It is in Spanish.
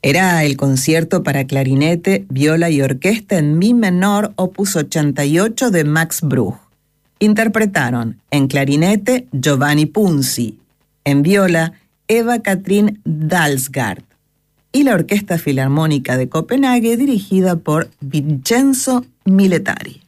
Era el concierto para clarinete, viola y orquesta en mi menor, opus 88 de Max Bruch. Interpretaron en clarinete Giovanni Punzi, en viola Eva-Katrin Dalsgaard y la Orquesta Filarmónica de Copenhague dirigida por Vincenzo Milletari.